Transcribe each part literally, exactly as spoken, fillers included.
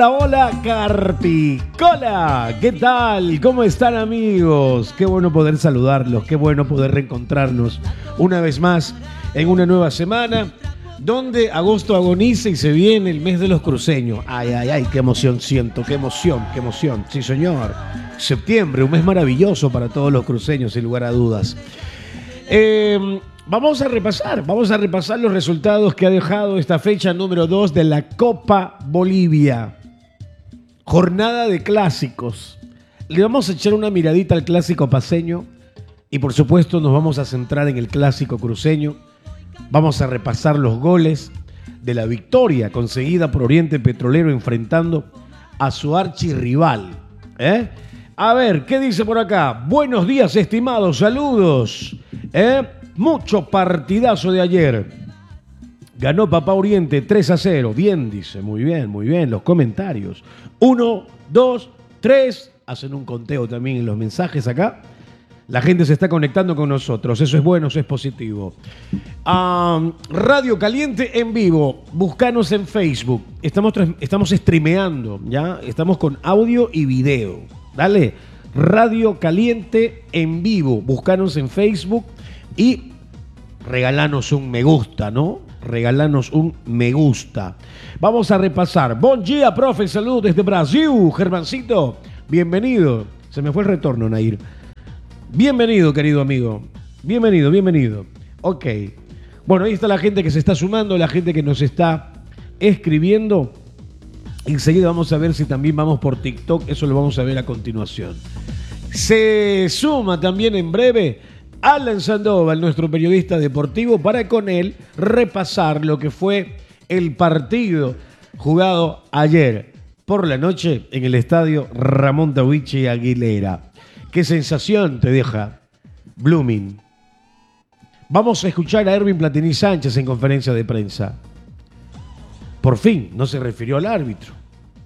Hola, hola, Carpicola. ¿Qué tal? ¿Cómo están, amigos? Qué bueno poder saludarlos, qué bueno poder reencontrarnos una vez más en una nueva semana donde agosto agoniza y se viene el mes de los cruceños. Ay, ay, ay, qué emoción siento, qué emoción, qué emoción. Sí, señor. Septiembre, un mes maravilloso para todos los cruceños, sin lugar a dudas. Eh... Vamos a repasar, vamos a repasar los resultados que ha dejado esta fecha número dos de la Copa Bolivia. Jornada de clásicos. Le vamos a echar una miradita al clásico paceño y por supuesto nos vamos a centrar en el clásico cruceño. Vamos a repasar los goles de la victoria conseguida por Oriente Petrolero enfrentando a su archirrival. ¿Eh? A ver, ¿qué dice por acá? Buenos días, estimados, saludos. ¿Eh? Mucho partidazo de ayer. Ganó Papá Oriente tres a cero. Bien, dice. Muy bien, muy bien. Los comentarios. Uno, dos, tres. Hacen un conteo también en los mensajes acá. La gente se está conectando con nosotros. Eso es bueno, eso es positivo. Um, Radio Caliente en vivo. Búscanos en Facebook. Estamos, estamos streameando, ¿ya? Estamos con audio y video. Dale. Radio Caliente en vivo. Búscanos en Facebook. Y regalanos un me gusta, ¿no? Regalanos un me gusta. Vamos a repasar. Bom dia, profe. Saludos desde Brasil. Germancito, bienvenido. Se me fue el retorno, Nair. Bienvenido, querido amigo. Bienvenido, bienvenido. Ok. Bueno, ahí está la gente que se está sumando, la gente que nos está escribiendo. Enseguida vamos a ver si también vamos por TikTok. Eso lo vamos a ver a continuación. Se suma también en breve Alan Sandoval, nuestro periodista deportivo, para con él repasar lo que fue el partido jugado ayer por la noche en el estadio Ramón Tahuichi Aguilera. ¿Qué sensación te deja Blooming? Vamos a escuchar a Erwin Platini Sánchez en conferencia de prensa. Por fin, no se refirió al árbitro.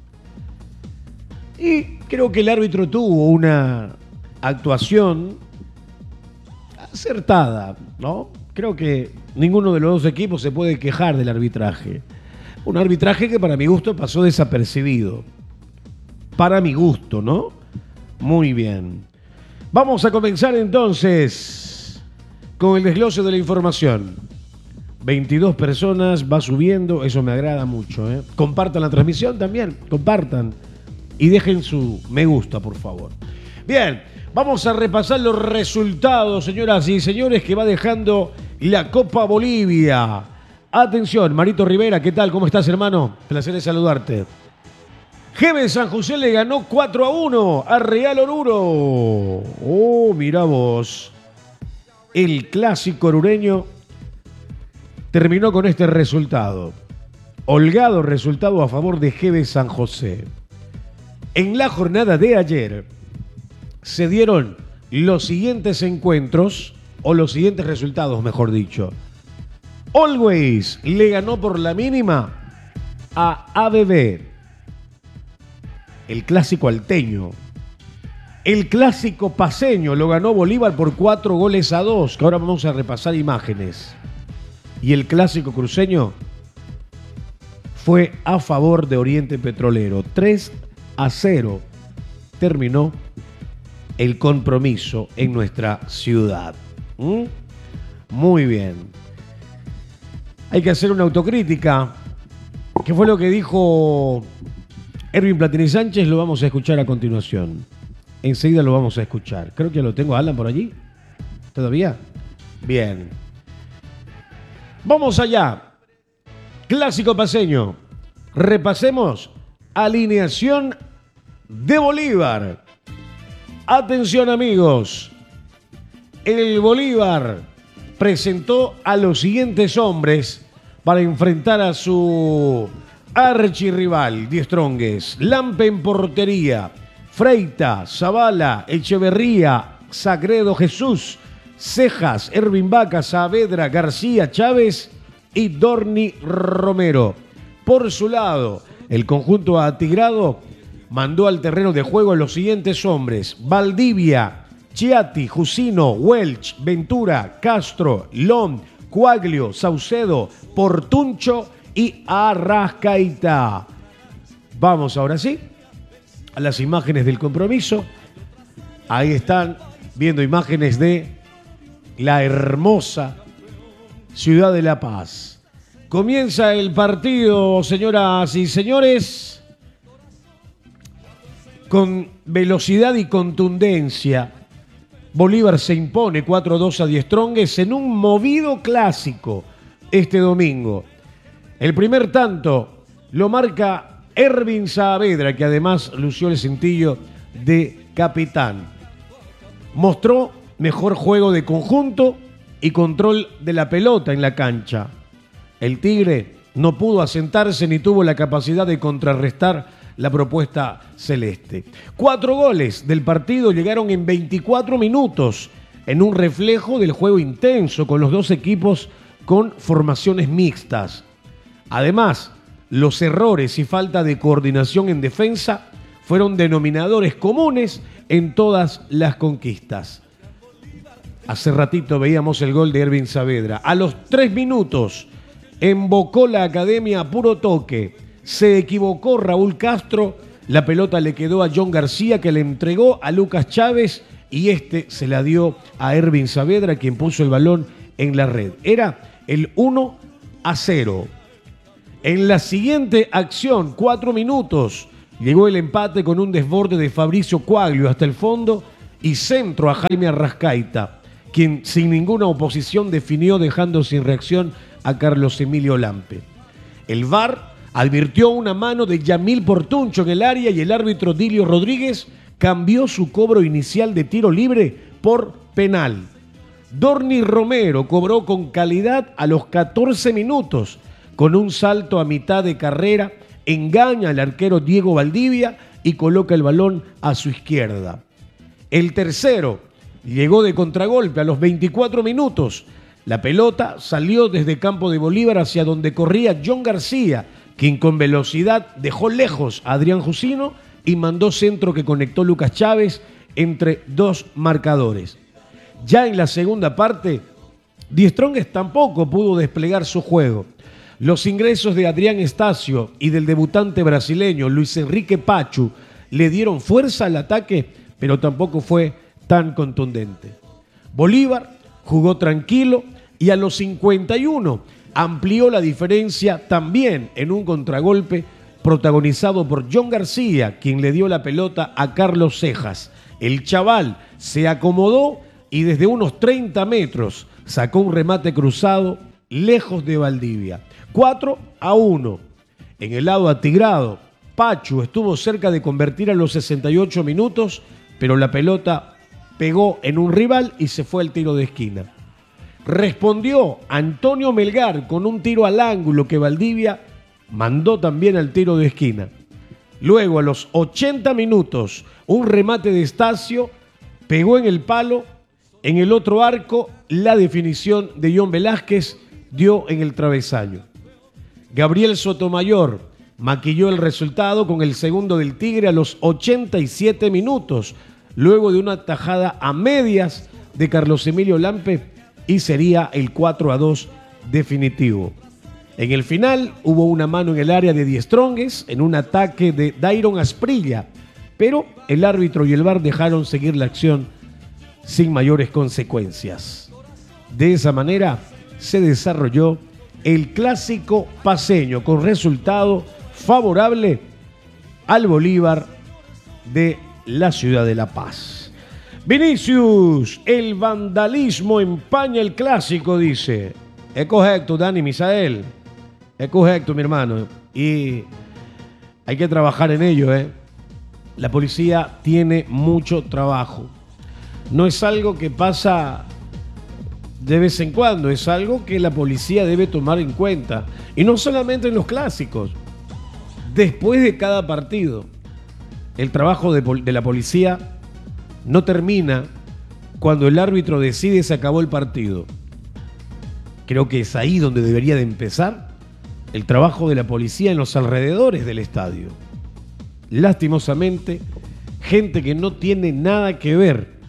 Y creo que el árbitro tuvo una actuación acertada, ¿no? Creo que ninguno de los dos equipos se puede quejar del arbitraje. Un arbitraje que para mi gusto pasó desapercibido. Para mi gusto, ¿no? Muy bien. Vamos a comenzar entonces con el desglose de la información. veintidós personas, va subiendo, eso me agrada mucho, ¿eh? Compartan la transmisión también, compartan y dejen su me gusta, por favor. Bien. Vamos a repasar los resultados, señoras y señores, que va dejando la Copa Bolivia. Atención, Marito Rivera, ¿qué tal? ¿Cómo estás, hermano? Placer de saludarte. G B San José le ganó cuatro a uno a Real Oruro. Oh, mira vos. El clásico orureño terminó con este resultado. Holgado resultado a favor de G B San José. En la jornada de ayer se dieron los siguientes encuentros, o los siguientes resultados, mejor dicho. Always le ganó por la mínima a A B B, el clásico alteño. El clásico paceño lo ganó Bolívar por cuatro goles a dos, que ahora vamos a repasar imágenes. Y el clásico cruceño fue a favor de Oriente Petrolero. tres a cero terminó el compromiso en nuestra ciudad. ¿Mm? Muy bien. Hay que hacer una autocrítica. ¿Qué fue lo que dijo Erwin Platini Sánchez? Lo vamos a escuchar a continuación. Enseguida lo vamos a escuchar. Creo que lo tengo a Alan por allí. ¿Todavía? Bien. Vamos allá. Clásico paceño. Repasemos alineación de Bolívar. Atención, amigos. El Bolívar presentó a los siguientes hombres para enfrentar a su archirrival, Die Strongest. Lampe en portería, Freita, Zavala, Echeverría, Sagredo Jesús, Cejas, Ervin Vaca, Saavedra, García, Chávez y Dorni Romero. Por su lado, el conjunto atigrado mandó al terreno de juego a los siguientes hombres: Valdivia, Chiatti, Jusino, Welch, Ventura, Castro, Lom, Cuaglio, Saucedo, Portuncho y Arrascaita. Vamos ahora sí a las imágenes del compromiso. Ahí están viendo imágenes de la hermosa ciudad de La Paz. Comienza el partido, señoras y señores, con velocidad y contundencia. Bolívar se impone cuatro a dos a Die Strongest en un movido clásico este domingo. El primer tanto lo marca Ervin Saavedra, que además lució el cintillo de capitán. Mostró mejor juego de conjunto y control de la pelota en la cancha. El Tigre no pudo asentarse ni tuvo la capacidad de contrarrestar la propuesta celeste. Cuatro goles del partido llegaron en veinticuatro minutos, en un reflejo del juego intenso con los dos equipos con formaciones mixtas. Además, los errores y falta de coordinación en defensa fueron denominadores comunes en todas las conquistas. Hace ratito veíamos el gol de Ervin Saavedra. A los tres minutos embocó la academia a puro toque. Se equivocó Raúl Castro. La pelota le quedó a John García, que le entregó a Lucas Chávez y este se la dio a Ervin Saavedra, quien puso el balón en la red. Era el uno a cero. En la siguiente acción, cuatro minutos, llegó el empate con un desborde de Fabricio Coaglio hasta el fondo y centro a Jaime Arrascaita, quien sin ninguna oposición definió, dejando sin reacción a Carlos Emilio Lampe. El V A R advirtió una mano de Yamil Portuncho en el área y el árbitro Dilio Rodríguez cambió su cobro inicial de tiro libre por penal. Dorni Romero cobró con calidad a los catorce minutos, con un salto a mitad de carrera, engaña al arquero Diego Valdivia y coloca el balón a su izquierda. El tercero llegó de contragolpe a los veinticuatro minutos. La pelota salió desde campo de Bolívar hacia donde corría John García, quien con velocidad dejó lejos a Adrián Jusino y mandó centro que conectó Lucas Chávez entre dos marcadores. Ya en la segunda parte, Die Strongest tampoco pudo desplegar su juego. Los ingresos de Adrián Estacio y del debutante brasileño Luis Enrique Pachu le dieron fuerza al ataque, pero tampoco fue tan contundente. Bolívar jugó tranquilo y a los cincuenta y uno amplió la diferencia también en un contragolpe protagonizado por John García, quien le dio la pelota a Carlos Cejas. El chaval se acomodó y desde unos treinta metros sacó un remate cruzado lejos de Valdivia. cuatro a uno. En el lado atigrado, Pachu estuvo cerca de convertir a los sesenta y ocho minutos, pero la pelota pegó en un rival y se fue al tiro de esquina. Respondió Antonio Melgar con un tiro al ángulo que Valdivia mandó también al tiro de esquina. Luego, a los ochenta minutos, un remate de Estacio pegó en el palo. En el otro arco, la definición de John Velázquez dio en el travesaño. Gabriel Sotomayor maquilló el resultado con el segundo del Tigre a los ochenta y siete minutos, luego de una tajada a medias de Carlos Emilio Lampe, y sería el cuatro a dos definitivo. En el final hubo una mano en el área de Die Strongest en un ataque de Dairon Asprilla, pero el árbitro y el V A R dejaron seguir la acción sin mayores consecuencias. De esa manera se desarrolló el clásico paceño con resultado favorable al Bolívar de la ciudad de La Paz. Vinicius, el vandalismo empaña el clásico, dice. Es correcto, Dani Misael. Es correcto, mi hermano. Y hay que trabajar en ello, ¿eh? La policía tiene mucho trabajo. No es algo que pasa de vez en cuando, es algo que la policía debe tomar en cuenta. Y no solamente en los clásicos. Después de cada partido, el trabajo de, de la policía no termina cuando el árbitro decide se acabó el partido. Creo que es ahí donde debería de empezar el trabajo de la policía en los alrededores del estadio. Lastimosamente, gente que no tiene nada que ver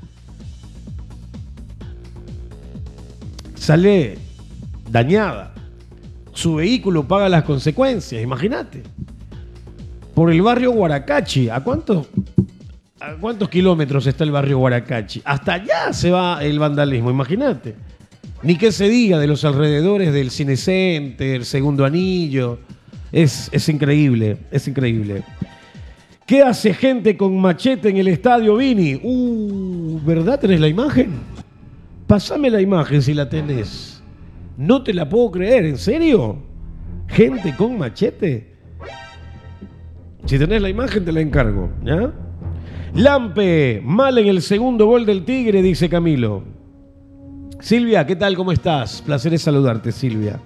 sale dañada. Su vehículo paga las consecuencias, imagínate. por el barrio Guaracachi. ¿A cuántos, ¿A cuántos kilómetros está el barrio Guaracachi? Hasta allá se va el vandalismo, imagínate. Ni qué se diga de los alrededores del Cinecenter, Segundo Anillo. Es, es increíble, es increíble. ¿Qué hace gente con machete en el estadio, Vini? Uh, ¿verdad tenés la imagen? Pásame la imagen si la tenés. No te la puedo creer, ¿en serio? ¿Gente con machete? Si tenés la imagen te la encargo, ¿ya? Lampe, mal en el segundo gol del Tigre, dice Camilo. Silvia, ¿qué tal? ¿Cómo estás? Placer es saludarte, Silvia.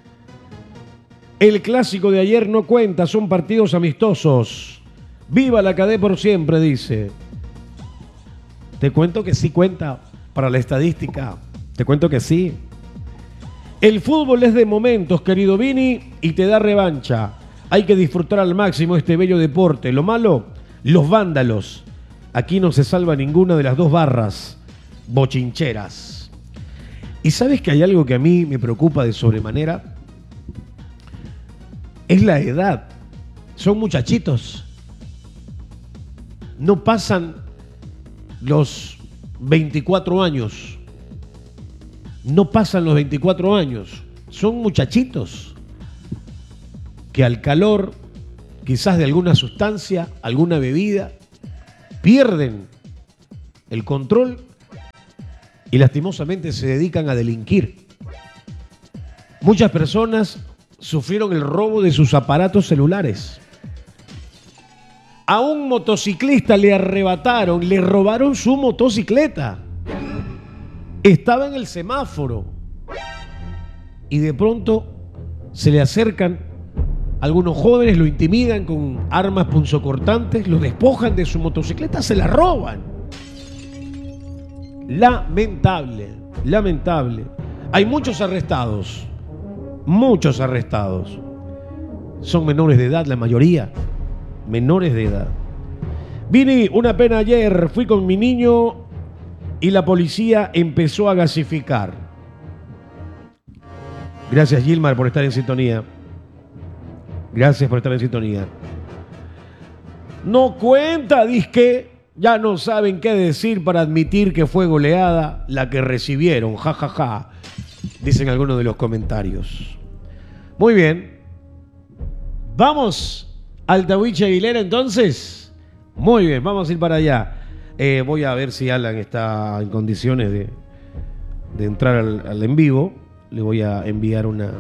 El clásico de ayer no cuenta, son partidos amistosos. Viva la Cadé por siempre, dice. Te cuento que sí cuenta para la estadística. Te cuento que sí. El fútbol es de momentos, querido Vini, y te da revancha. Hay que disfrutar al máximo este bello deporte. Lo malo, los vándalos. Aquí no se salva ninguna de las dos barras bochincheras. ¿Y sabes que hay algo que a mí me preocupa de sobremanera? Es la edad. Son muchachitos. No pasan los veinticuatro años. No pasan los veinticuatro años. Son muchachitos que al calor, quizás de alguna sustancia, alguna bebida, pierden el control y lastimosamente se dedican a delinquir. Muchas personas sufrieron el robo de sus aparatos celulares. A un motociclista le arrebataron, le robaron su motocicleta. Estaba en el semáforo y de pronto se le acercan algunos jóvenes, lo intimidan con armas punzocortantes, lo despojan de su motocicleta, se la roban. Lamentable, lamentable. Hay muchos arrestados, muchos arrestados. Son menores de edad la mayoría, menores de edad. Vini, una pena ayer, fui con mi niño y la policía empezó a gasificar. Gracias, Gilmar, por estar en sintonía. Gracias por estar en sintonía. No cuenta, disque. Ya no saben qué decir para admitir que fue goleada la que recibieron. Ja, ja, ja. Dicen algunos de los comentarios. Muy bien. Vamos al Tahuiche Aguilera entonces. Muy bien, vamos a ir para allá. Eh, voy a ver si Alan está en condiciones de, de entrar al, al en vivo. Le voy a enviar una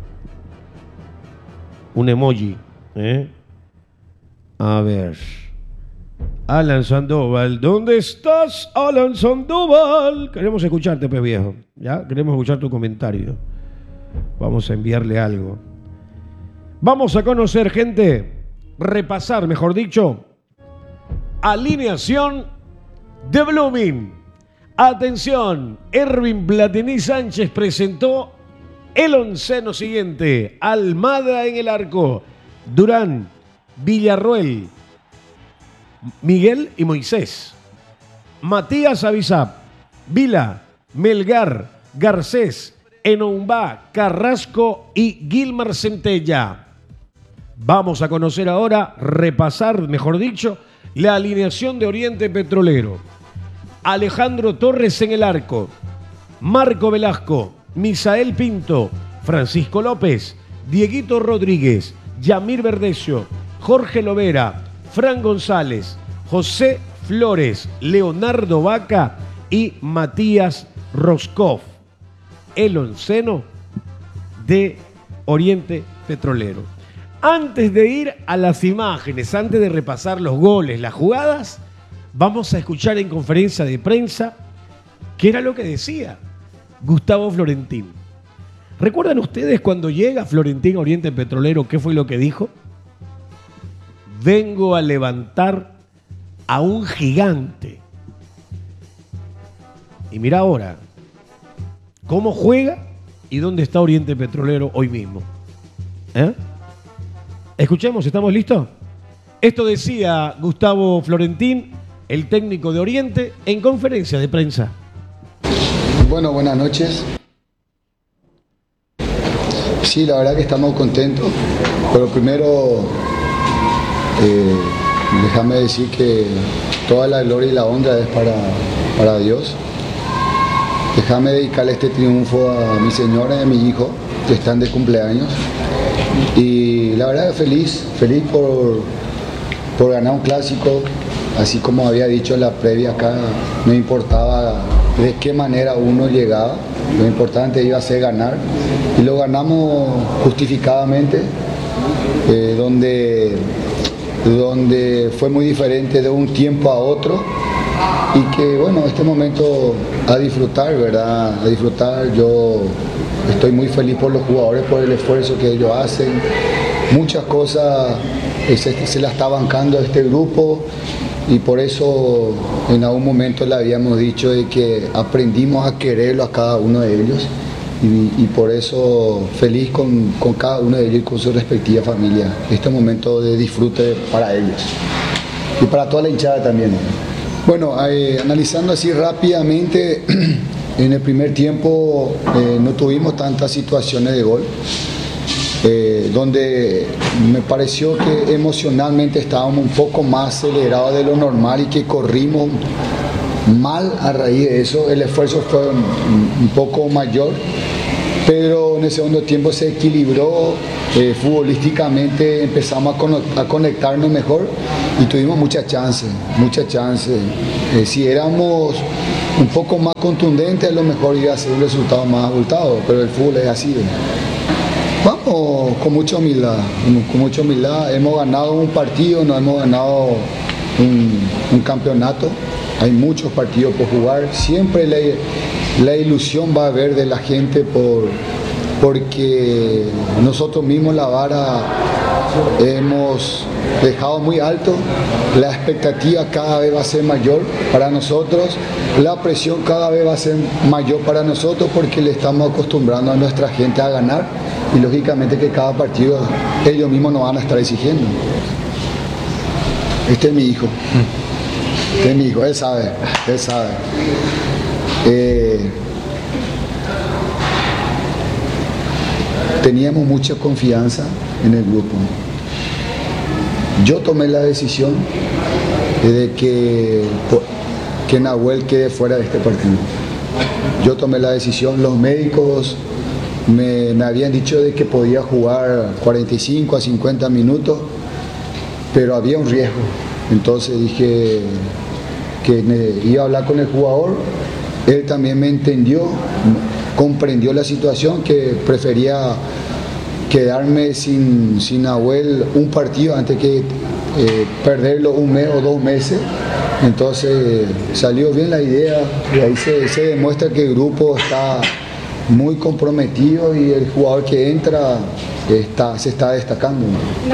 un emoji. ¿eh? A ver. Alan Sandoval. ¿Dónde estás, Alan Sandoval? Queremos escucharte, pues viejo. ¿Ya? Queremos escuchar tu comentario. Vamos a enviarle algo. Vamos a conocer, gente. Repasar, mejor dicho. Alineación de Blooming. Atención, Erwin Platini Sánchez presentó el onceno siguiente. Almada en el arco. Durán, Villarroel, Miguel y Moisés. Matías Avisap, Vila, Melgar, Garcés, Enoumbá, Carrasco y Gilmar Centella. Vamos a conocer ahora, repasar, mejor dicho, la alineación de Oriente Petrolero. Alejandro Torres en el arco, Marco Velasco, Misael Pinto, Francisco López, Dieguito Rodríguez, Yamir Verdecio, Jorge Lovera, Fran González, José Flores, Leonardo Vaca y Matías Roscoff. El onceno de Oriente Petrolero. Antes de ir a las imágenes, antes de repasar los goles, las jugadas, vamos a escuchar en conferencia de prensa qué era lo que decía Gustavo Florentín. ¿Recuerdan ustedes cuando llega Florentín a Oriente Petrolero qué fue lo que dijo? Vengo a levantar a un gigante. Y mira ahora cómo juega y dónde está Oriente Petrolero hoy mismo. ¿Eh? Escuchemos, ¿estamos listos? Esto decía Gustavo Florentín, el técnico de Oriente, en conferencia de prensa. Bueno, buenas noches. Sí, la verdad que estamos contentos. Pero primero, eh, déjame decir que toda la gloria y la honra es para, para Dios. Déjame dedicarle este triunfo a mi señora y a mi hijo, que están de cumpleaños. Y la verdad feliz, feliz por, por ganar un clásico. Así como había dicho en la previa acá, no importaba de qué manera uno llegaba, lo importante iba a ser ganar. Y lo ganamos justificadamente, eh, donde, donde fue muy diferente de un tiempo a otro. Y que bueno, este momento a disfrutar, ¿verdad? A disfrutar. Yo estoy muy feliz por los jugadores, por el esfuerzo que ellos hacen. Muchas cosas eh, se, se la está bancando este grupo. Y por eso en algún momento le habíamos dicho de que aprendimos a quererlo a cada uno de ellos y, y por eso feliz con, con cada uno de ellos y con su respectiva familia. Este momento de disfrute para ellos y para toda la hinchada también. Bueno, eh, analizando así rápidamente, en el primer tiempo eh, no tuvimos tantas situaciones de gol. Eh, donde me pareció que emocionalmente estábamos un poco más acelerados de lo normal y que corrimos mal a raíz de eso. El esfuerzo fue un, un poco mayor, pero en el segundo tiempo se equilibró, eh, futbolísticamente empezamos a, con, a conectarnos mejor y tuvimos muchas chances, muchas chances. Eh, si éramos un poco más contundentes, a lo mejor iba a ser un resultado más abultado, pero el fútbol es así. Vamos con mucha humildad, con mucha humildad. Hemos ganado un partido, no hemos ganado un, un campeonato. Hay muchos partidos por jugar. Siempre la, la ilusión va a haber de la gente por, porque nosotros mismos la vara hemos dejado muy alto. La expectativa cada vez va a ser mayor para nosotros. La presión cada vez va a ser mayor para nosotros porque le estamos acostumbrando a nuestra gente a ganar. Y lógicamente que cada partido ellos mismos nos van a estar exigiendo. Este es mi hijo. Este es mi hijo, él sabe, él sabe. Eh, teníamos mucha confianza en el grupo. Yo tomé la decisión de que, que Nahuel quede fuera de este partido. Yo tomé la decisión, los médicos Me, me habían dicho de que podía jugar cuarenta y cinco a cincuenta minutos, pero había un riesgo. Entonces dije que iba a hablar con el jugador, él también me entendió, comprendió la situación, que prefería quedarme sin, sin Nahuel un partido antes que eh, perderlo un mes o dos meses. Entonces salió bien la idea y ahí se, se demuestra que el grupo está muy comprometido y el jugador que entra está, se está destacando.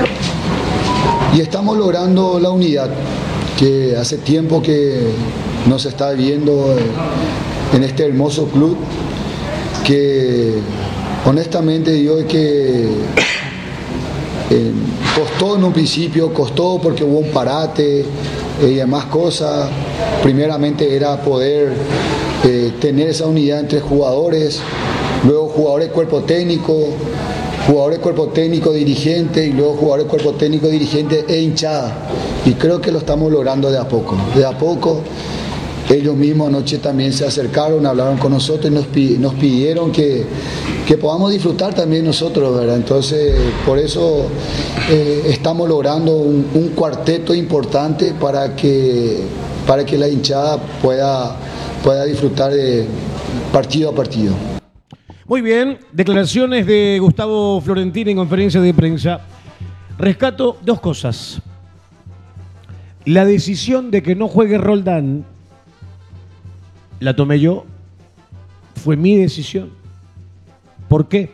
Y estamos logrando la unidad, que hace tiempo que no se está viendo en este hermoso club, que honestamente digo que eh, costó en un principio, costó porque hubo un parate y demás cosas. Primeramente era poder eh, tener esa unidad entre jugadores, luego jugadores, cuerpo técnico, jugadores, cuerpo técnico, dirigente, y luego jugadores, cuerpo técnico, dirigente e hinchada. Y creo que lo estamos logrando de a poco, de a poco. Ellos mismos anoche también se acercaron, hablaron con nosotros y nos, nos pidieron que, que podamos disfrutar también nosotros, ¿verdad? Entonces, por eso eh, estamos logrando un, un cuarteto importante para que, para que la hinchada pueda, pueda disfrutar de partido a partido. Muy bien, declaraciones de Gustavo Florentín en conferencia de prensa. Rescato dos cosas. La decisión de que no juegue Roldán la tomé yo, fue mi decisión. ¿Por qué?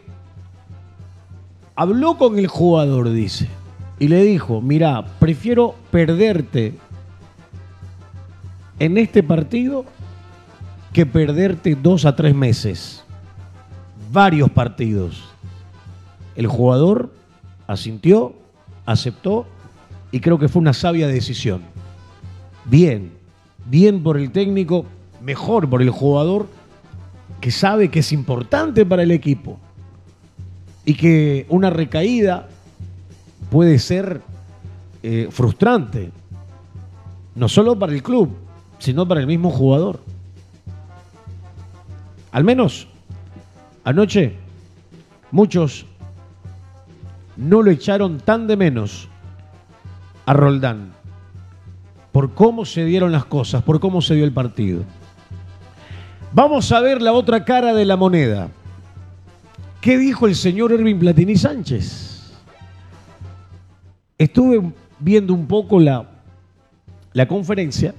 Habló con el jugador, dice, y le dijo: mirá, prefiero perderte en este partido que perderte dos a tres meses. Varios partidos. El jugador asintió, aceptó, y creo que fue una sabia decisión. Bien, bien por el técnico, mejor por el jugador, que sabe que es importante para el equipo y que una recaída puede ser eh, frustrante No solo para el club, sino para el mismo jugador. Al menos anoche muchos no lo echaron tan de menos a Roldán por cómo se dieron las cosas, por cómo se dio el partido. Vamos a ver la otra cara de la moneda. ¿Qué dijo el señor Ervin Platini Sánchez? Estuve viendo un poco la, la conferencia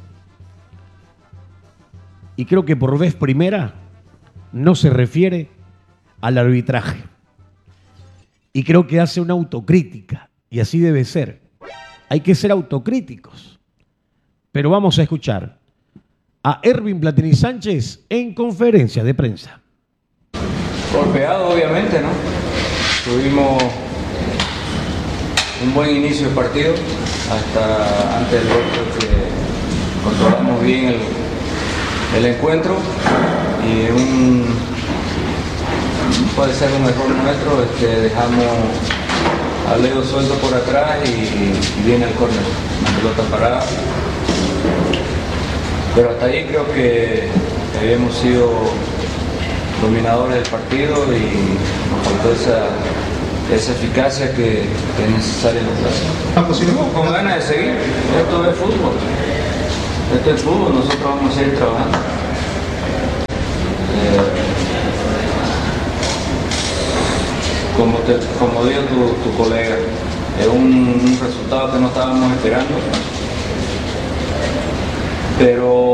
y creo que por vez primera no se refiere al arbitraje. Y creo que hace una autocrítica, y así debe ser. Hay que ser autocríticos. Pero vamos a escuchar a Ervin Platini Sánchez en conferencia de prensa. Golpeado, obviamente, ¿no? Tuvimos un buen inicio de partido, hasta antes del gol que controlamos bien el, el encuentro, y un, puede ser un error nuestro, este, dejamos a Leo suelto por atrás y, y viene el córner, la pelota parada. Pero hasta ahí creo que, que habíamos sido dominadores del partido y nos faltó esa, esa eficacia que, que es necesaria en la plaza. Con ganas de seguir, esto es fútbol, esto es fútbol, nosotros vamos a seguir trabajando. Eh, como, te, como dijo tu, tu colega, es un, un resultado que no estábamos esperando, pero